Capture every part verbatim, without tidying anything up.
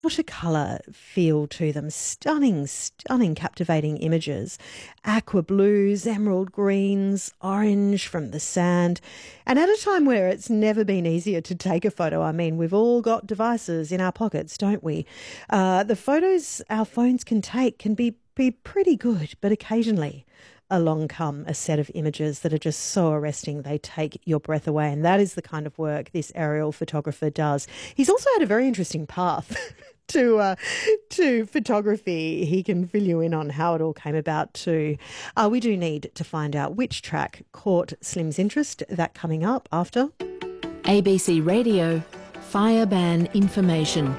watercolour feel to them. Stunning, stunning, captivating images. Aqua blues, emerald greens, orange from the sand. And at a time where it's never been easier to take a photo, I mean, we've all got devices in our pockets, don't we? Uh, the photos our phones can take can be, be pretty good, but occasionally along come a set of images that are just so arresting they take your breath away. And that is the kind of work this aerial photographer does. He's also had a very interesting path to uh, to photography. He can fill you in on how it all came about too. Uh, we do need to find out which track caught Slim's interest. That coming up after. A B C Radio, fire ban information.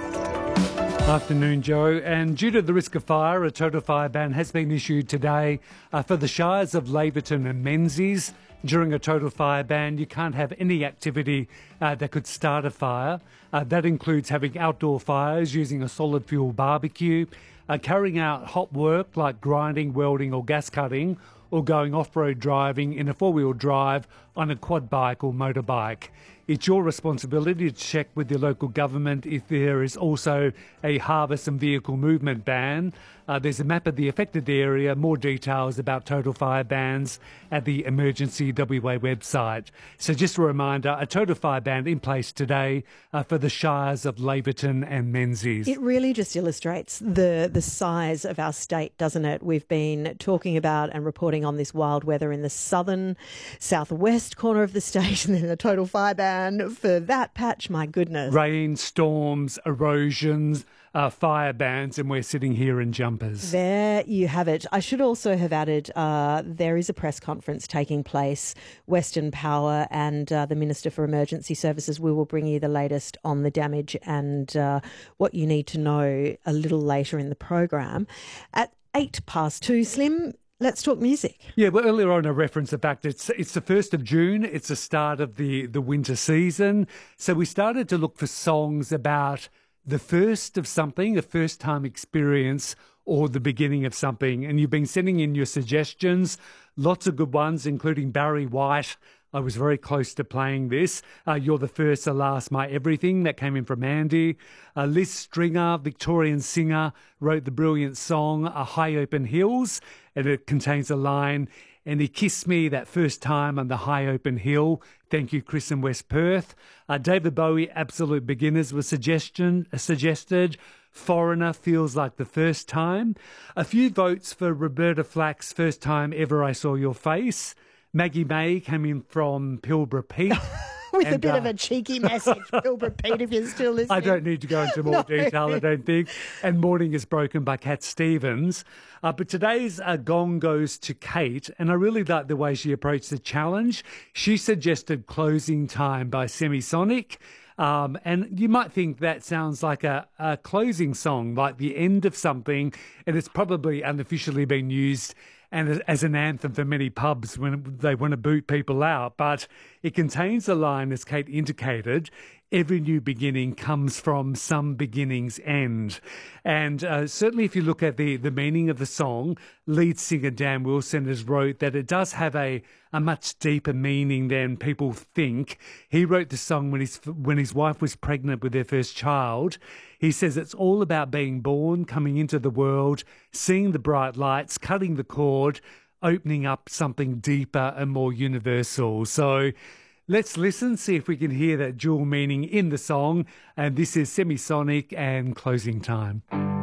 Afternoon, Joe. And due to the risk of fire, a total fire ban has been issued today uh, for the shires of Laverton and Menzies. During a total fire ban, you can't have any activity uh, that could start a fire. Uh, that includes having outdoor fires using a solid fuel barbecue, uh, carrying out hot work like grinding, welding or gas cutting, or going off-road driving in a four-wheel drive on a quad bike or motorbike. It's your responsibility to check with your local government if there is also a harvest and vehicle movement ban. Uh, there's a map of the affected area, more details about total fire bans at the Emergency W A website. So just a reminder, a total fire ban in place today uh, for the shires of Laverton and Menzies. It really just illustrates the, the size of our state, doesn't it? We've been talking about and reporting on this wild weather in the southern, southwest corner of the state, and then a total fire ban for that patch, my goodness. Rain, storms, erosions, uh, fire bans, and we're sitting here in jumpers. There you have it. I should also have added uh, there is a press conference taking place, Western Power and uh, the Minister for Emergency Services. We will bring you the latest on the damage and uh, what you need to know a little later in the program. At eight past two, Slim, let's talk music. Yeah, well, earlier on I referenced the fact it's it's the first of June. It's the start of the, the winter season. So we started to look for songs about the first of something, a first-time experience or the beginning of something. And you've been sending in your suggestions, lots of good ones, including Barry White. I was very close to playing this. Uh, You're the First, the Last, My Everything. That came in from Andy. Uh, Liz Stringer, Victorian singer, wrote the brilliant song A High Open Hills, and it contains a line, and he kissed me that first time on the high open hill. Thank you, Chris in West Perth. Uh, David Bowie, Absolute Beginners was suggestion, uh, suggested. Foreigner, Feels Like the First Time. A few votes for Roberta Flack's First Time Ever I Saw Your Face. Maggie May came in from Pilbara Pete. With and, a bit uh, of a cheeky message, Pilbara Pete, if you're still listening. I don't need to go into more No. detail, I don't think. And Morning is Broken by Cat Stevens. Uh, but today's uh, gong goes to Kate, and I really like the way she approached the challenge. She suggested Closing Time by Semisonic. Um, and you might think that sounds like a, a closing song, like the end of something, and it's probably unofficially been used and as an anthem for many pubs when they want to boot people out. But it contains a line, as Kate indicated, every new beginning comes from some beginning's end. And uh, certainly if you look at the, the meaning of the song, lead singer Dan Wilson has wrote that it does have a, a much deeper meaning than people think. He wrote the song when his, when his wife was pregnant with their first child. He says it's all about being born, coming into the world, seeing the bright lights, cutting the cord, opening up something deeper and more universal. So let's listen, see if we can hear that dual meaning in the song. And this is Semisonic and Closing Time.